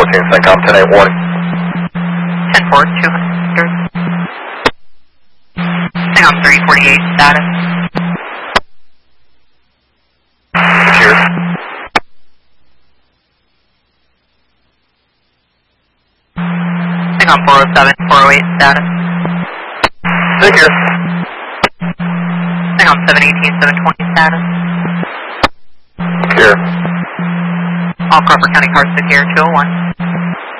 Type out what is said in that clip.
14, CENTCOM 10-8 warning. 10-4, 200. CENTCOM 348 status. Cheers. CENTCOM 407, 408 status. Stay here. CENTCOM 718, 720 status. Here. All Crawford County cars secure 201.